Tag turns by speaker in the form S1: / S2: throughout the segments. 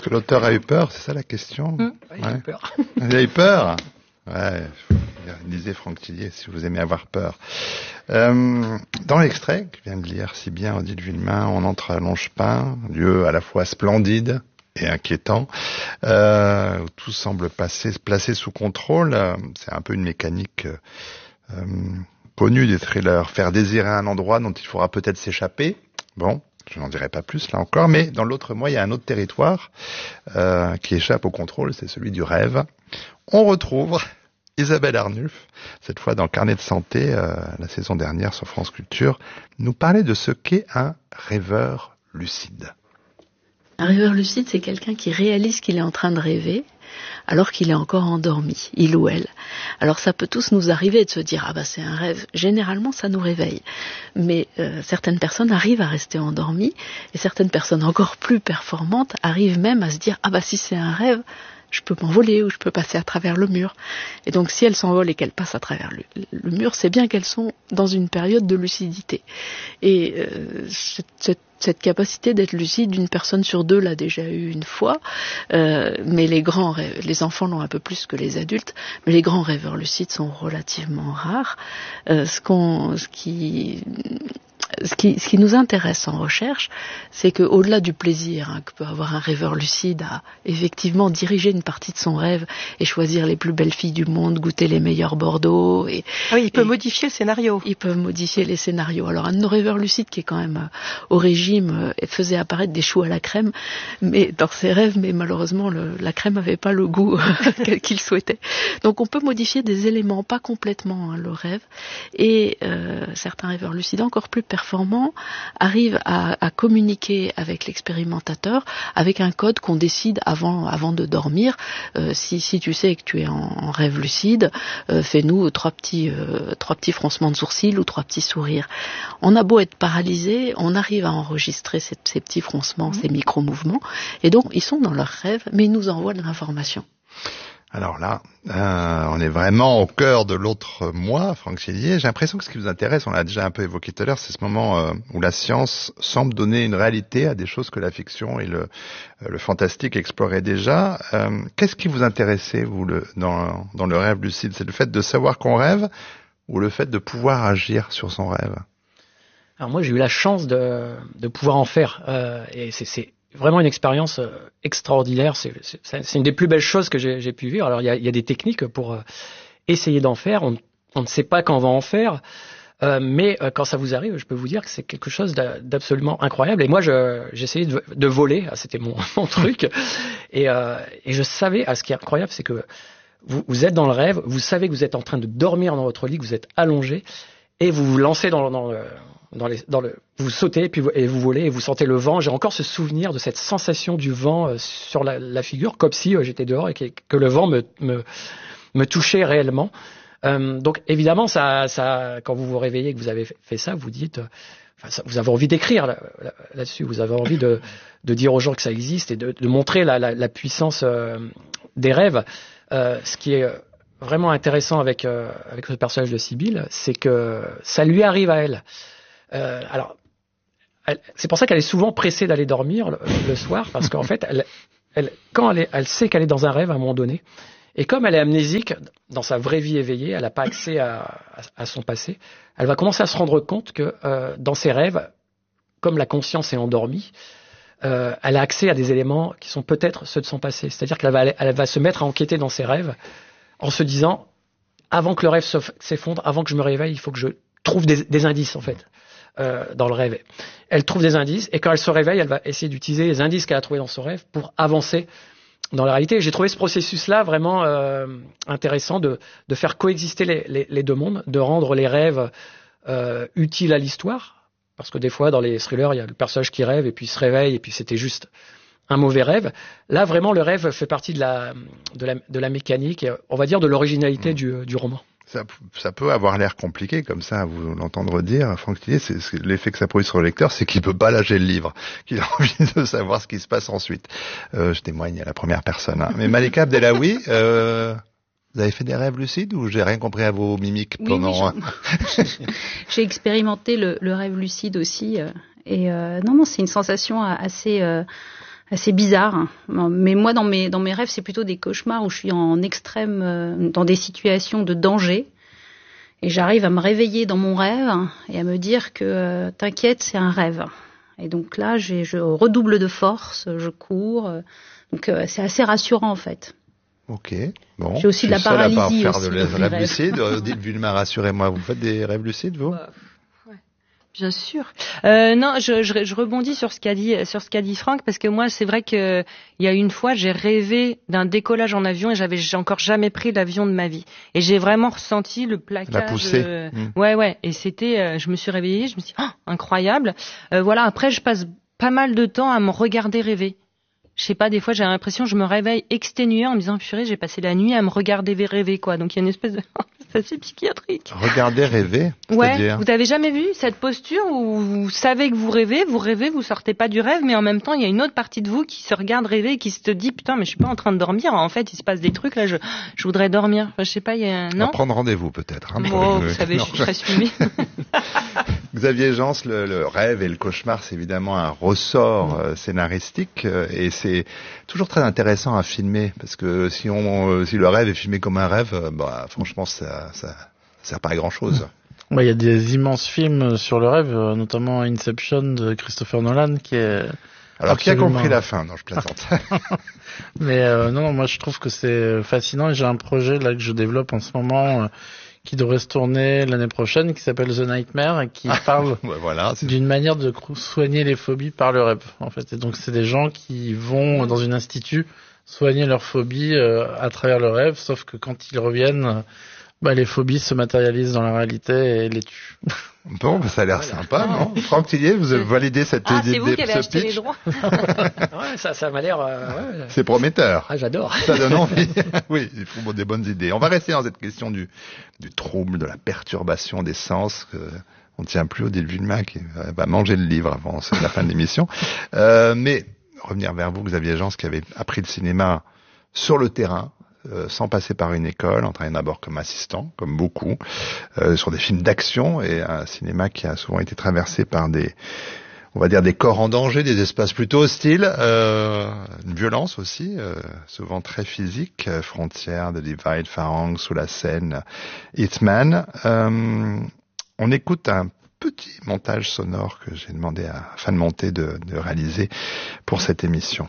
S1: que l'auteur a eu peur, c'est ça la question?
S2: Il a eu peur.
S1: Il a eu peur? Ouais, lisez Franck Tillier si vous aimez avoir peur. Dans l'extrait que vient de lire si bien Odile Villemain, on entre à Longepin, lieu à la fois splendide et inquiétant, où tout semble placé sous contrôle. C'est un peu une mécanique connue des thrillers. Faire désirer un endroit dont il faudra peut-être s'échapper. Bon, je n'en dirai pas plus là encore, mais dans l'autre moi, il y a un autre territoire qui échappe au contrôle, c'est celui du rêve. On retrouve Isabelle Arnulf, cette fois dans Carnet de santé, la saison dernière sur France Culture, nous parlait de ce qu'est un rêveur lucide.
S3: Un rêveur lucide, c'est quelqu'un qui réalise qu'il est en train de rêver alors qu'il est encore endormi, il ou elle. Alors ça peut tous nous arriver de se dire « Ah bah c'est un rêve ». Généralement, ça nous réveille. Mais certaines personnes arrivent à rester endormies et certaines personnes encore plus performantes arrivent même à se dire « Ah bah si c'est un rêve », je peux m'envoler ou je peux passer à travers le mur. Et donc si elles s'envolent et qu'elles passent à travers le mur, c'est bien qu'elles sont dans une période de lucidité. Et cette capacité d'être lucide, une personne sur deux l'a déjà eu une fois, mais les enfants l'ont un peu plus que les adultes, mais les grands rêveurs lucides sont relativement rares. Ce qui nous intéresse en recherche, c'est qu'au-delà du plaisir que peut avoir un rêveur lucide à effectivement diriger une partie de son rêve et choisir les plus belles filles du monde, goûter les meilleurs Bordeaux.
S2: Il peut modifier le scénario.
S3: Ils peuvent modifier les scénarios. Alors un de nos rêveurs lucides qui est quand même au régime faisait apparaître des choux à la crème mais dans ses rêves, mais malheureusement la crème n'avait pas le goût qu'il souhaitait. Donc on peut modifier des éléments, pas complètement le rêve, et certains rêveurs lucides encore plus performants arrivent à communiquer avec l'expérimentateur avec un code qu'on décide avant de dormir. Si tu sais que tu es en rêve lucide, fais-nous trois petits froncements de sourcils ou 3 petits sourires. On a beau être paralysé, on arrive à enregistrer ces petits froncements, ces micro-mouvements, et donc ils sont dans leur rêve, mais ils nous envoient de l'information.
S1: Alors là, on est vraiment au cœur de l'autre moi, Franck Tillier. J'ai l'impression que ce qui vous intéresse, on l'a déjà un peu évoqué tout à l'heure, c'est ce moment où la science semble donner une réalité à des choses que la fiction et le fantastique exploraient déjà. Qu'est-ce qui vous intéressait, vous, dans le rêve lucide? C'est le fait de savoir qu'on rêve ou le fait de pouvoir agir sur son rêve?
S4: Alors moi, j'ai eu la chance de pouvoir en faire, et c'est vraiment une expérience extraordinaire. C'est une des plus belles choses que j'ai pu vivre. Alors il y a des techniques pour essayer d'en faire. On ne sait pas quand on va en faire, mais quand ça vous arrive, je peux vous dire que c'est quelque chose d'absolument incroyable. Et moi, j'essayais de voler. C'était mon truc. Et je savais. Ce qui est incroyable, c'est que vous êtes dans le rêve. Vous savez que vous êtes en train de dormir dans votre lit, que vous êtes allongé, et vous vous lancez vous sautez et vous volez et vous sentez le vent. J'ai encore ce souvenir de cette sensation du vent sur la figure, comme si j'étais dehors et que le vent me touchait réellement. Donc évidemment, ça, quand vous vous réveillez et que vous avez fait ça, vous dites, vous avez envie d'écrire là-dessus. Vous avez envie de dire aux gens que ça existe et de montrer la puissance des rêves. Ce qui est vraiment intéressant avec le personnage de Sibylle, c'est que ça lui arrive à elle. Alors, c'est pour ça qu'elle est souvent pressée d'aller dormir le soir, parce qu'en fait, elle sait qu'elle est dans un rêve à un moment donné, et comme elle est amnésique dans sa vraie vie éveillée, elle n'a pas accès à son passé, elle va commencer à se rendre compte que dans ses rêves, comme la conscience est endormie, elle a accès à des éléments qui sont peut-être ceux de son passé. C'est-à-dire qu'elle va se mettre à enquêter dans ses rêves en se disant, avant que le rêve s'effondre, avant que je me réveille, il faut que je trouve des indices, en fait. Dans le rêve. Elle trouve des indices et quand elle se réveille, elle va essayer d'utiliser les indices qu'elle a trouvés dans son rêve pour avancer dans la réalité. Et j'ai trouvé ce processus-là vraiment intéressant de faire coexister les deux mondes, de rendre les rêves utiles à l'histoire. Parce que des fois, dans les thrillers, il y a le personnage qui rêve et puis il se réveille et puis c'était juste un mauvais rêve. Là, vraiment, le rêve fait partie de la mécanique et on va dire de l'originalité du roman.
S1: Ça peut avoir l'air compliqué comme ça, à vous l'entendre dire, Franck Tillier, l'effet que ça produit sur le lecteur, c'est qu'il peut pas lâcher le livre, qu'il a envie de savoir ce qui se passe ensuite. Je témoigne à la première personne. Hein. Mais Malika Abdellaoui, vous avez fait des rêves lucides ou j'ai rien compris à vos mimiques pendant...
S5: Oui, j'ai expérimenté le rêve lucide aussi. Non, c'est une sensation assez assez bizarre. Mais moi, dans mes rêves, c'est plutôt des cauchemars où je suis en extrême, dans des situations de danger. Et j'arrive à me réveiller dans mon rêve et à me dire que t'inquiète, c'est un rêve. Et donc là, je redouble de force, je cours. Donc c'est assez rassurant en fait.
S1: Ok, bon.
S5: J'ai aussi de la paralysie.
S1: Je suis seul à pas faire
S5: aussi,
S1: de rêves lucides. Dites Vulma, rassurez-moi, vous faites des rêves lucides, vous?
S2: Bien sûr. Non, je rebondis sur ce qu'a dit Franck, parce que moi, c'est vrai que il y a une fois, j'ai rêvé d'un décollage en avion et j'ai encore jamais pris l'avion de ma vie. Et j'ai vraiment ressenti le plaquage.
S1: La poussée.
S2: Ouais. Et c'était, je me suis réveillée, je me suis dit, incroyable. Voilà. Après, je passe pas mal de temps à me regarder rêver. Je sais pas, des fois, j'ai l'impression que je me réveille exténuée en me disant, purée, j'ai passé la nuit à me regarder rêver, quoi. Donc, il y a une espèce de... c'est assez psychiatrique.
S1: Regarder rêver?
S2: Ouais. Vous avez jamais vu cette posture où vous savez que vous rêvez, vous sortez pas du rêve, mais en même temps, il y a une autre partie de vous qui se regarde rêver et qui se dit, putain, mais je suis pas en train de dormir. En fait, il se passe des trucs, là, je voudrais dormir. Enfin, je sais pas, il y a non?
S1: On va prendre rendez-vous, peut-être.
S2: Vous savez, je suis très suivie.
S1: Xavier Jans, le rêve et le cauchemar, c'est évidemment un ressort scénaristique et c'est toujours très intéressant à filmer parce que si le rêve est filmé comme un rêve, franchement, ça sert pas à grand-chose.
S6: Il y a des immenses films sur le rêve, notamment Inception de Christopher Nolan, qui est...
S1: Alors, qui a compris la fin? Non, je plaisante.
S6: Mais non, moi je trouve que c'est fascinant et j'ai un projet là que je développe en ce moment qui devrait se tourner l'année prochaine, qui s'appelle The Nightmare et qui parle d'une manière de soigner les phobies par le rêve, en fait. Et donc c'est des gens qui vont dans un institut soigner leurs phobies à travers le rêve, sauf que quand ils reviennent, les phobies se matérialisent dans la réalité et les tuent.
S1: Bon, ça a l'air sympa, non? Franck Tillier, vous avez validé cette idée,
S2: c'est vous qui avez acheté
S1: pitch.
S2: les droits.
S4: Ouais, ça m'a l'air...
S1: C'est prometteur.
S4: Ah, j'adore.
S1: Ça donne envie. Oui, il faut des bonnes idées. On va rester dans cette question du trouble, de la perturbation des sens. On ne tient plus Odile Vulma qui va manger le livre avant la fin de l'émission. Mais revenir vers vous, Xavier Jans, qui avait appris le cinéma sur le terrain, sans passer par une école, en travaillant d'abord comme assistant, comme beaucoup, sur des films d'action et un cinéma qui a souvent été traversé par des corps en danger, des espaces plutôt hostiles, une violence aussi, souvent très physique, Frontières de Divide, Farang, Sous la Seine, Hitman. On écoute un petit montage sonore que j'ai demandé à Fan Monté de réaliser pour cette émission.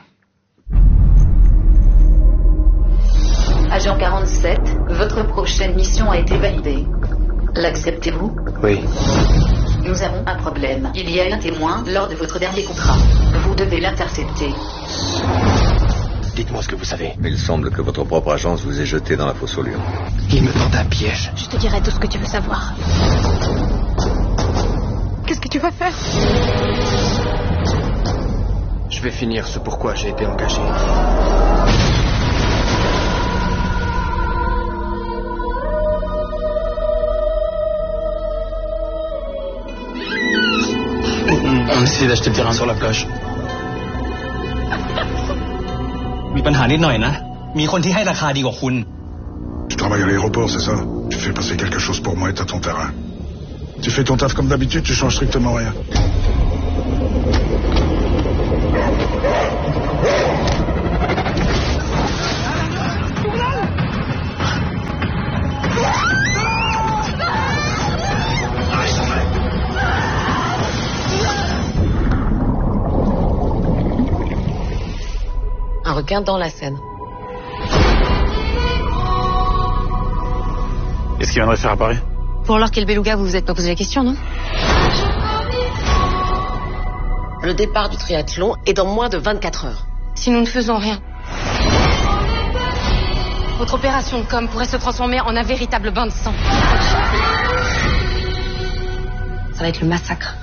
S7: Agent 47, votre prochaine mission a été validée. L'acceptez-vous?
S8: Oui.
S7: Nous avons un problème. Il y a un témoin lors de votre dernier contrat. Vous devez l'intercepter.
S8: Dites-moi ce que vous savez.
S9: Il semble que votre propre agence vous ait jeté dans la fosse aux lions.
S8: Il me tend un piège.
S10: Je te dirai tout ce que tu veux savoir. Qu'est-ce que tu vas faire?
S8: Je vais finir ce pourquoi j'ai été engagé. On essaie d'acheter le terrain sur la plage.
S11: Tu travailles à l'aéroport, c'est ça? Tu fais passer quelque chose pour moi et t'as ton terrain. Tu fais ton taf comme d'habitude, tu changes strictement rien.
S12: Un requin dans la Seine.
S8: Est-ce qu'il viendrait faire à Paris?
S12: Pour alors quel beluga, vous vous êtes pas posé la question, non? Le départ du triathlon est dans moins de 24 heures.
S10: Si nous ne faisons rien, votre opération de com pourrait se transformer en un véritable bain de sang.
S12: Ça va être le massacre.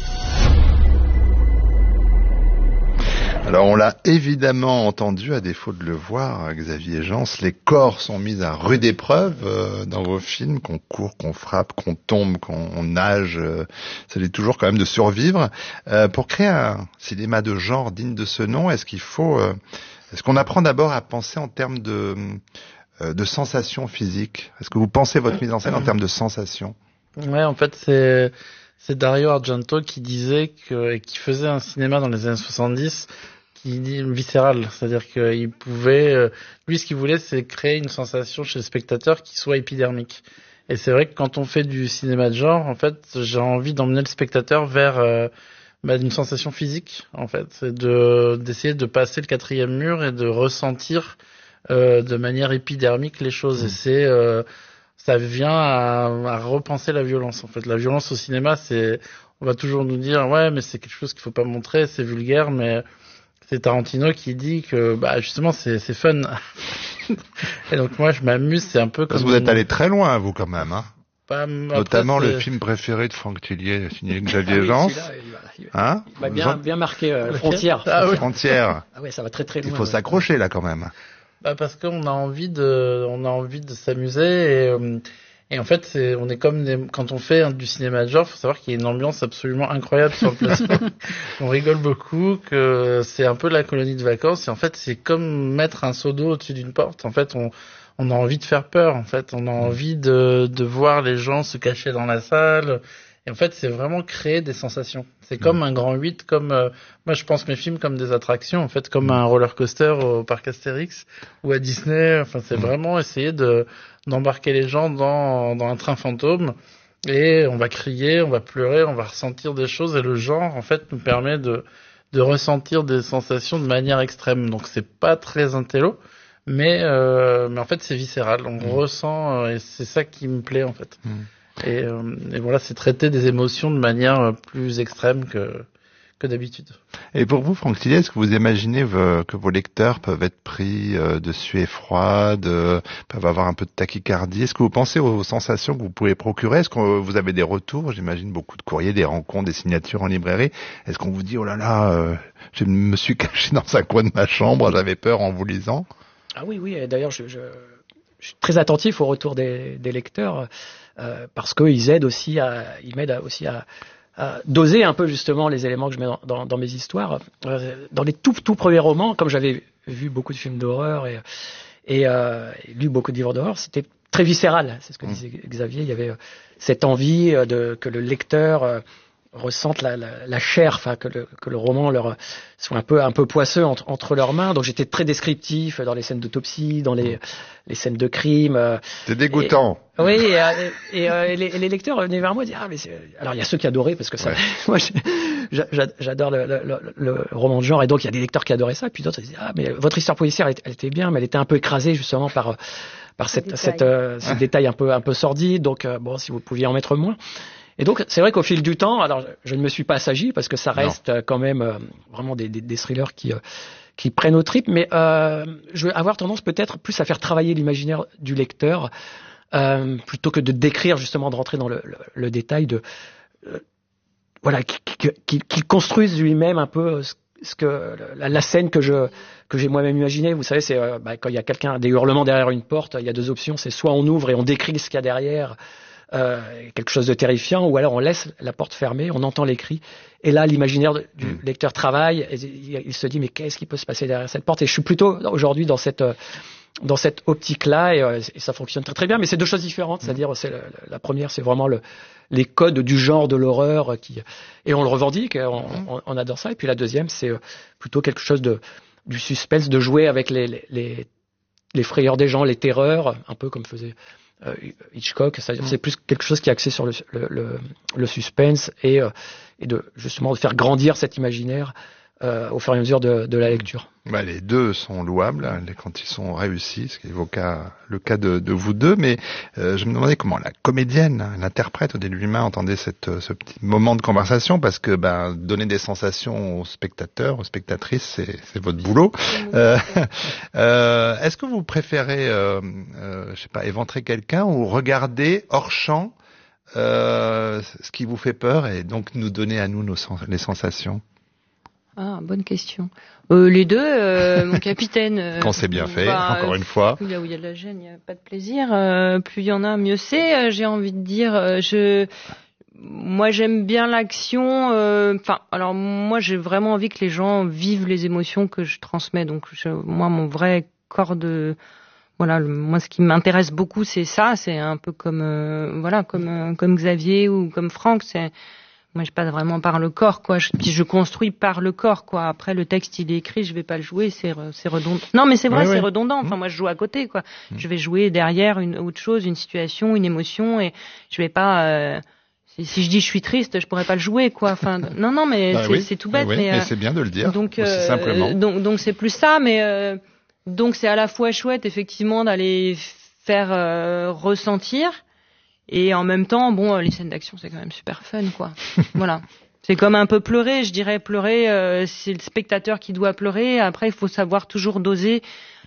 S1: Alors on l'a évidemment entendu, à défaut de le voir, Xavier Jans, les corps sont mis à rude épreuve dans vos films, qu'on court, qu'on frappe, qu'on tombe, qu'on nage, ça dit toujours quand même de survivre. Pour créer un cinéma de genre digne de ce nom, est-ce qu'on apprend d'abord à penser en termes de sensations physiques? Est-ce que vous pensez votre mise en scène en termes de sensations?
S6: Ouais, en fait c'est Dario Argento qui disait qui faisait un cinéma dans les années 70 qu'il dit viscéral, c'est-à-dire qu'il pouvait, lui ce qu'il voulait c'est créer une sensation chez le spectateur qui soit épidermique. Et c'est vrai que quand on fait du cinéma de genre, en fait, j'ai envie d'emmener le spectateur vers une sensation physique, en fait, c'est d'essayer de passer le 4e mur et de ressentir de manière épidermique les choses. Et ça vient à repenser la violence. En fait, la violence au cinéma, on va toujours nous dire ouais, mais c'est quelque chose qu'il faut pas montrer, c'est vulgaire, mais c'est Tarantino qui dit que justement c'est fun. Et donc moi je m'amuse, c'est un peu comme...
S1: Parce que vous êtes allé très loin vous quand même, hein. Notamment le film préféré de Franck Tillier, signé Xavier Jean.
S4: Hein, il m'a bien marqué, Frontière.
S1: Frontière.
S4: Ah ouais, ça va très très loin.
S1: Il faut s'accrocher là quand même.
S6: Parce qu'on a envie de s'amuser et en fait on est comme quand on fait du cinéma de genre, faut savoir qu'il y a une ambiance absolument incroyable sur le plateau. On rigole beaucoup, que c'est un peu la colonie de vacances et en fait c'est comme mettre un seau d'eau au-dessus d'une porte. En fait on a envie de faire peur, en fait on a envie de voir les gens se cacher dans la salle. Et en fait, c'est vraiment créer des sensations. C'est comme un grand 8, comme moi je pense mes films comme des attractions, en fait, comme un roller coaster au parc Astérix ou à Disney. Enfin, c'est vraiment essayer d'embarquer les gens dans un train fantôme. Et on va crier, on va pleurer, on va ressentir des choses. Et le genre, en fait, nous permet de ressentir des sensations de manière extrême. Donc, c'est pas très intello, mais en fait, c'est viscéral. On ressent, et c'est ça qui me plaît, en fait. Et voilà, c'est traiter des émotions de manière plus extrême que d'habitude.
S1: Et pour vous, Franck Tillier, est-ce que vous imaginez que vos lecteurs peuvent être pris de suée froide, peuvent avoir un peu de tachycardie? Est-ce que vous pensez aux sensations que vous pouvez procurer? Est-ce que vous avez des retours? J'imagine beaucoup de courriers, des rencontres, des signatures en librairie. Est-ce qu'on vous dit, oh là là, je me suis caché dans un coin de ma chambre, j'avais peur en vous lisant?
S4: Ah oui, et d'ailleurs, je suis très attentif au retour des lecteurs. Parce qu'ils m'aident aussi à doser un peu justement les éléments que je mets dans mes histoires. Dans les tout premiers romans, comme j'avais vu beaucoup de films d'horreur et lu beaucoup de livres d'horreur, c'était très viscéral. C'est ce que disait Xavier. Il y avait cette envie que le lecteur ressentent la chair, enfin que le roman leur soit un peu poisseux entre leurs mains. Donc j'étais très descriptif dans les scènes d'autopsie, dans les scènes de crime.
S1: C'est dégoûtant.
S4: Oui, et les lecteurs venaient vers moi et disaient alors il y a ceux qui adoraient parce que ça, moi j'adore le roman de genre et donc il y a des lecteurs qui adoraient ça. Et puis d'autres ils disaient mais votre histoire policière elle était bien, mais elle était un peu écrasée justement par ces détails un peu sordides. Donc bon, si vous pouviez en mettre moins. Et donc, c'est vrai qu'au fil du temps, alors je ne me suis pas assagi parce que ça reste quand même vraiment des thrillers qui prennent aux tripes, mais je vais avoir tendance peut-être plus à faire travailler l'imaginaire du lecteur plutôt que de décrire justement, de rentrer dans le détail qu'il construise lui-même un peu ce que la scène que j'ai moi-même imaginée. Vous savez, c'est quand il y a des hurlements derrière une porte, il y a deux options, c'est soit on ouvre et on décrit ce qu'il y a derrière. Quelque chose de terrifiant, ou alors on laisse la porte fermée, on entend les cris, et là l'imaginaire du lecteur travaille, et il se dit mais qu'est-ce qui peut se passer derrière cette porte? Et je suis plutôt aujourd'hui dans cette optique-là, et ça fonctionne très très bien, mais c'est deux choses différentes, c'est-à-dire la première c'est vraiment les codes du genre de l'horreur et on le revendique, on adore ça, et puis la deuxième c'est plutôt quelque chose du suspense, de jouer avec les frayeurs des gens, les terreurs, un peu comme faisait Hitchcock. C'est plus quelque chose qui est axé sur le suspense et justement de faire grandir cet imaginaire au fur et à mesure de la lecture.
S1: Les deux sont louables quand ils sont réussis, ce qui évoque le cas de vous deux, mais je me demandais comment la comédienne, l'interprète Odile Vuillemin entendait ce petit moment de conversation, parce que donner des sensations aux spectateurs, aux spectatrices, c'est votre boulot. Est-ce que vous préférez, je sais pas, éventrer quelqu'un ou regarder hors champ ce qui vous fait peur et donc nous donner à nous les sensations?
S2: Ah, bonne question. Les deux, mon capitaine.
S1: Quand c'est bien fait, encore une fois.
S2: Là où il y a de la gêne, il n'y a pas de plaisir. Plus il y en a, mieux c'est. J'ai envie de dire, moi j'aime bien l'action. Alors moi j'ai vraiment envie que les gens vivent les émotions que je transmets. Donc moi mon vrai corps moi ce qui m'intéresse beaucoup c'est ça. C'est un peu comme comme Xavier ou comme Franck. Moi, je passe vraiment par le corps, quoi. Puis je construis par le corps, quoi. Après, le texte, il est écrit, je vais pas le jouer, c'est redondant. Non, mais c'est vrai, c'est redondant. Enfin, moi, je joue à côté, quoi. Je vais jouer derrière une autre chose, une situation, une émotion, et je vais pas. Si je dis je suis triste, je pourrais pas le jouer, quoi. Enfin, non, mais c'est tout bête.
S1: Mais c'est bien de le dire. Donc, aussi simplement.
S2: Donc c'est plus ça, mais donc c'est à la fois chouette, effectivement, d'aller faire ressentir. Et en même temps, bon, les scènes d'action, c'est quand même super fun, quoi. Voilà. C'est comme un peu pleurer, je dirais. Pleurer, c'est le spectateur qui doit pleurer. Après, il faut savoir toujours doser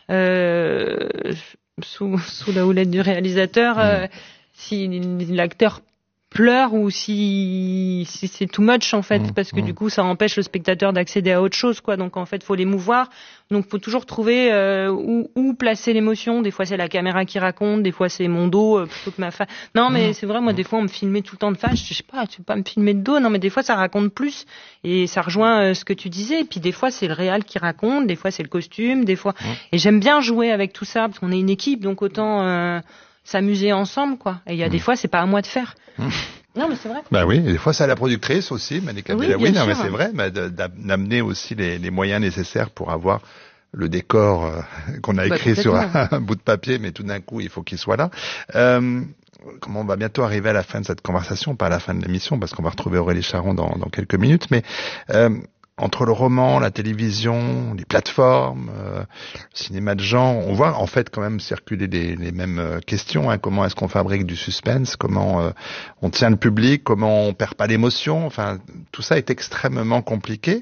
S2: sous la houlette du réalisateur si l'acteur pleure ou si c'est too much, en fait, parce que du coup, ça empêche le spectateur d'accéder à autre chose, quoi. Donc, en fait, faut l'émouvoir. Donc, faut toujours trouver où placer l'émotion. Des fois, c'est la caméra qui raconte, des fois, c'est mon dos plutôt que ma face. Non, mais c'est vrai, moi, des fois, on me filmait tout le temps de face. Je sais pas, tu peux pas me filmer de dos. Non, mais des fois, ça raconte plus. Et ça rejoint ce que tu disais. Et puis, des fois, c'est le réal qui raconte, des fois, c'est le costume, des fois. Et j'aime bien jouer avec tout ça, parce qu'on est une équipe, donc autant s'amuser ensemble, quoi. Et il y a des fois, c'est pas à moi de faire. Non, mais c'est vrai.
S1: Bah oui, et des fois c'est à la productrice aussi, Malika Belaoui, non mais c'est vrai, d'amener aussi les moyens nécessaires pour avoir le décor qu'on a écrit sur un bout de papier, mais tout d'un coup il faut qu'il soit là. Comment on va bientôt arriver à la fin de cette conversation, pas à la fin de l'émission, parce qu'on va retrouver Aurélie Charon dans quelques minutes, mais entre le roman, la télévision, les plateformes, le cinéma de genre, on voit en fait quand même circuler les mêmes questions. Hein. Comment est-ce qu'on fabrique du suspense? Comment on tient le public? Comment on perd pas l'émotion? Enfin, tout ça est extrêmement compliqué.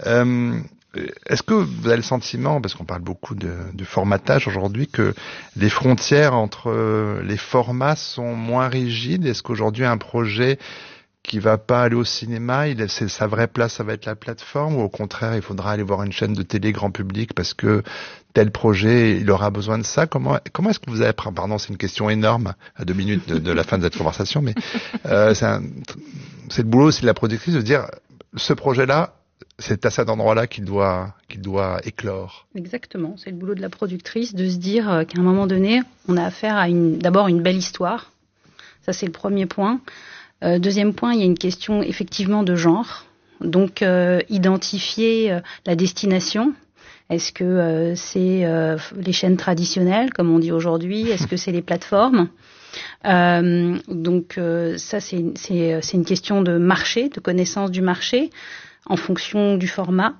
S1: Est-ce que vous avez le sentiment, parce qu'on parle beaucoup de formatage aujourd'hui, que les frontières entre les formats sont moins rigides? Est-ce qu'aujourd'hui un projet qui va pas aller au cinéma, sa vraie place, ça va être la plateforme, ou au contraire, il faudra aller voir une chaîne de télé grand public parce que tel projet, il aura besoin de ça? Comment est-ce que vous avez, pardon, c'est une question énorme, à 2 minutes de la fin de cette conversation, mais c'est le boulot aussi de la productrice de dire, ce projet-là, c'est à cet endroit-là qu'il doit éclore.
S5: Exactement, c'est le boulot de la productrice de se dire qu'à un moment donné, on a affaire à d'abord une belle histoire. Ça, c'est le premier point. Deuxième point, il y a une question effectivement de genre. Donc, identifier la destination. Est-ce que c'est les chaînes traditionnelles, comme on dit aujourd'hui? Est-ce que c'est les plateformes? Donc, ça, c'est une question de marché, de connaissance du marché, en fonction du format.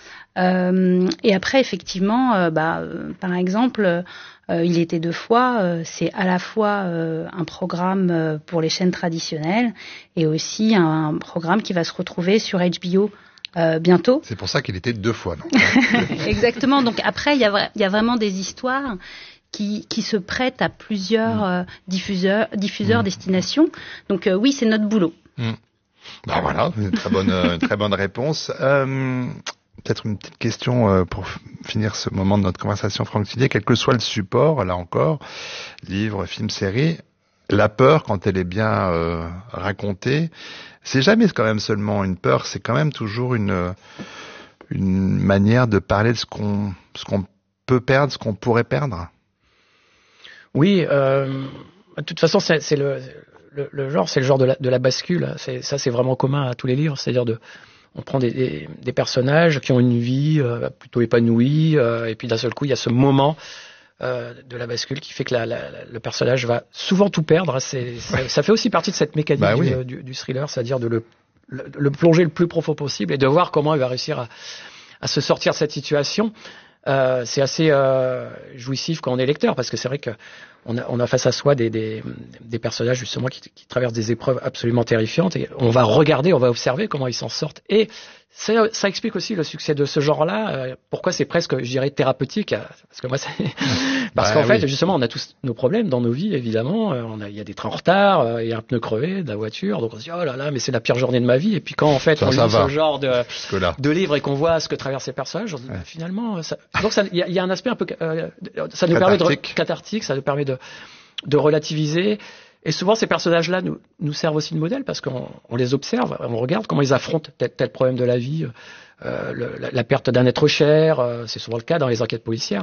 S5: Et après, effectivement, par exemple, Il était deux fois, c'est à la fois un programme pour les chaînes traditionnelles et aussi un programme qui va se retrouver sur HBO bientôt.
S1: C'est pour ça qu'il était deux fois, non?
S5: Exactement. Donc après, il y a vraiment des histoires qui se prêtent à plusieurs diffuseurs destinations. Donc oui, c'est notre boulot.
S1: Ben voilà, une très bonne réponse. Peut-être une petite question pour finir ce moment de notre conversation, Franck Tillier. Quel que soit le support, là encore, livre, film, série, la peur, quand elle est bien racontée, c'est jamais quand même seulement une peur, c'est quand même toujours une manière de parler de ce qu'on peut perdre, ce qu'on pourrait perdre.
S4: Oui, de toute façon, c'est le genre, c'est le genre de la bascule. C'est vraiment commun à tous les livres, c'est-à-dire on prend des personnages qui ont une vie plutôt épanouie, et puis d'un seul coup, il y a ce moment de la bascule qui fait que le personnage va souvent tout perdre. Ça fait aussi partie de cette mécanique du thriller, c'est-à-dire de le plonger le plus profond possible et de voir comment il va réussir à se sortir de cette situation. C'est assez jouissif quand on est lecteur, parce que c'est vrai que on a face à soi des personnages justement qui traversent des épreuves absolument terrifiantes, et on va regarder, on va observer comment ils s'en sortent, et ça explique aussi le succès de ce genre-là. Pourquoi c'est presque, je dirais, thérapeutique, parce que moi, parce qu'en fait, justement, on a tous nos problèmes dans nos vies, évidemment. Il y a des trains en retard, il y a un pneu crevé de la voiture, donc on se dit oh là là, mais c'est la pire journée de ma vie. Et puis quand en fait on lit ce genre de livre et qu'on voit ce que traversent ces personnages, on se dit finalement, donc il y a un aspect un peu, ça nous permet cathartique, ça nous permet de relativiser. Et souvent, ces personnages-là nous servent aussi de modèle, parce qu'on les observe, on regarde comment ils affrontent tel problème de la vie, la perte d'un être cher, c'est souvent le cas dans les enquêtes policières,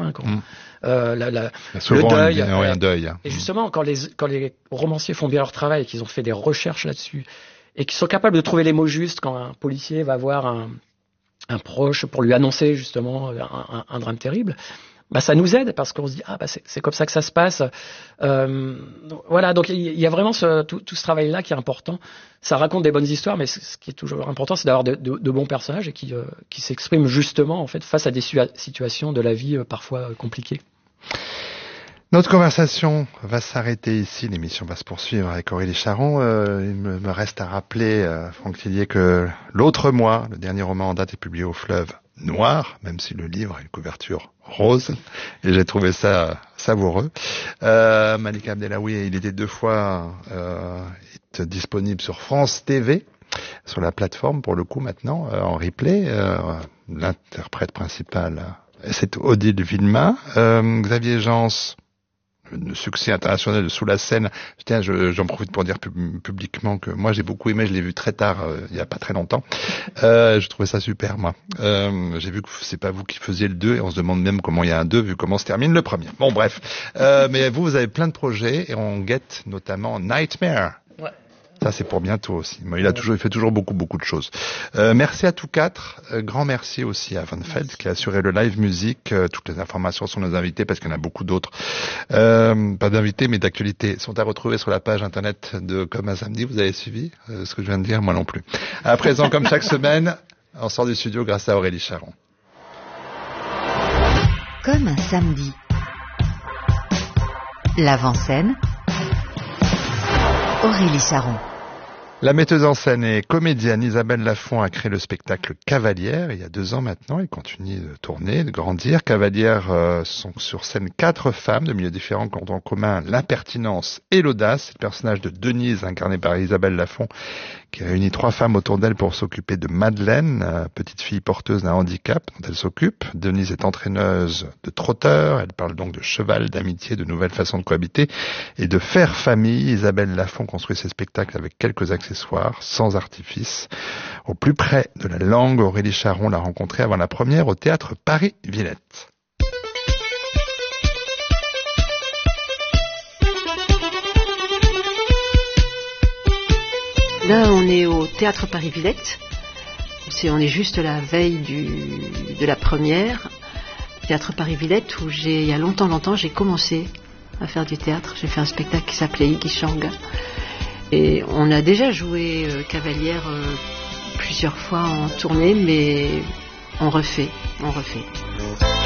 S4: le deuil.
S1: Un deuil.
S4: Et justement, quand les romanciers font bien leur travail et qu'ils ont fait des recherches là-dessus, et qui sont capables de trouver les mots justes quand un policier va voir un proche pour lui annoncer justement un drame terrible. Ça nous aide parce qu'on se dit c'est comme ça que ça se passe. Voilà, donc il y a vraiment tout ce travail-là qui est important. Ça raconte des bonnes histoires, mais ce qui est toujours important, c'est d'avoir de bons personnages et qui s'expriment justement en fait face à des situations de la vie parfois compliquées.
S1: Notre conversation va s'arrêter ici, l'émission va se poursuivre avec Aurélie Charon. Il me reste à rappeler, Franck Tillier, que l'autre mois, le dernier roman en date est publié au Fleuve Noir, même si le livre a une couverture rose, et j'ai trouvé ça savoureux. Malika Abdellaoui, il était 2 fois est disponible sur France TV, sur la plateforme pour le coup maintenant, en replay. L'interprète principal, c'est Odile Villemain. Xavier Jans, le succès international de Sous la Seine. Tiens, j'en profite pour dire publiquement que moi j'ai beaucoup aimé, je l'ai vu très tard, il y a pas très longtemps. Je trouvais ça super, moi. J'ai vu que c'est pas vous qui faisiez le 2 et on se demande même comment il y a un 2 vu comment se termine le premier. Bon, bref. Mais vous avez plein de projets et on guette notamment Nightmare. Ouais. Ça, c'est pour bientôt aussi. Il fait toujours beaucoup de choses. Merci à tous 4. Grand merci aussi à Van Feld qui a assuré le live musique. Toutes les informations sur nos invités parce qu'il y en a beaucoup d'autres. Pas d'invités, mais d'actualités sont à retrouver sur la page internet de Comme un samedi. Vous avez suivi ce que je viens de dire? Moi non plus. À présent, comme chaque semaine, on sort du studio grâce à Aurélie Charon.
S13: Comme un samedi. L'avant-scène. Aurélie Charon.
S1: La metteuse en scène et comédienne Isabelle Lafont a créé le spectacle Cavalière il y a 2 ans maintenant. Elle continue de tourner, de grandir. Cavalière sont sur scène 4 femmes de milieux différents qui ont en commun l'impertinence et l'audace. C'est le personnage de Denise incarné par Isabelle Lafont qui réunit 3 femmes autour d'elle pour s'occuper de Madeleine, petite fille porteuse d'un handicap dont elle s'occupe. Denise est entraîneuse de trotteurs. Elle parle donc de cheval, d'amitié, de nouvelles façons de cohabiter et de faire famille. Isabelle Lafont construit ses spectacles avec quelques accessoires, sans artifice. Au plus près de la langue, Aurélie Charon l'a rencontrée avant la première au théâtre Paris-Villette.
S14: Là, on est au théâtre Paris-Villette. On est juste la veille de la première. Théâtre Paris-Villette où il y a longtemps, j'ai commencé à faire du théâtre. J'ai fait un spectacle qui s'appelait Igishanga. Et on a déjà joué Cavalière plusieurs fois en tournée, mais on refait.